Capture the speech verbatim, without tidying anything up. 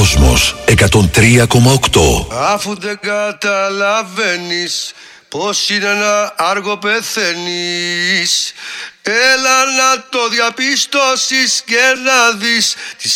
Κόσμος εκατόν τρία κόμμα οκτώ. Αφού δεν καταλαβαίνεις πως είναι ένα άργο πεθαίνεις, έλα να το διαπιστώσεις και να δεις τις